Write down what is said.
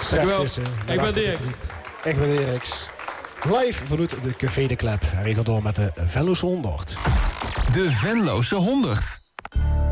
Dankjewel. Ik ben Dirk. Ik ben Dirk. Live vanuit de Café de Klep. En we gaan door met de Venlose 100. De Venlose 100.